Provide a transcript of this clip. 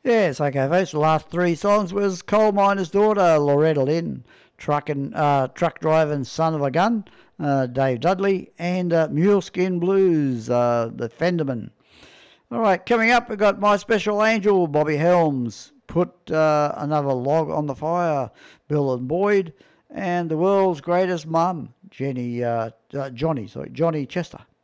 Yes, okay, folks. The last three songs was Coal Miner's Daughter, Loretta Lynn, Truck Driving Son of a Gun, Dave Dudley, and Muleskin Blues, the Fenderman. All right, coming up, we've got My Special Angel, Bobby Helms, Put Another Log on the Fire, Bill and Boyd, and The World's Greatest Mum, Johnny Chester.